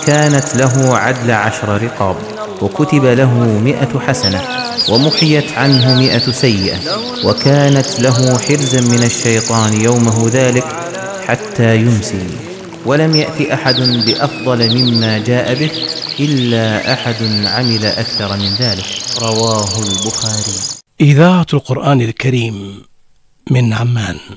كانت له عدل 10 رقاب، وكتب له 100 حسنة، ومحيت عنه 100 سيئة، وكانت له حرزا من الشيطان يومه ذلك حتى يمسي. ولم يأت أحد بأفضل مما جاء به إلا أحد عمل أكثر من ذلك. رواه البخاري. إذاعة القرآن الكريم من عمان.